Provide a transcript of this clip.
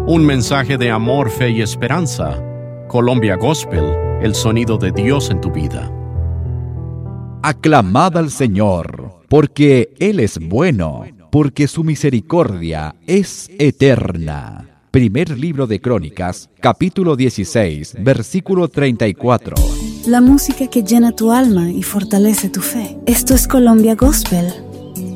Un mensaje de amor, fe y esperanza. Colombia Gospel, el sonido de Dios en tu vida. Aclamad al Señor, porque Él es bueno, porque su misericordia es eterna. Primer libro de Crónicas, capítulo 16, versículo 34. La música que llena tu alma y fortalece tu fe. Esto es Colombia Gospel.